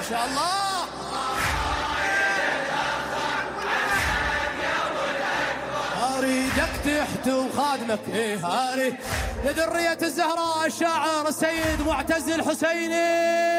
شاء الله. اريدك تحت وخادمك هاري لذرية الزهراء الشاعر السيد معتز الحسيني.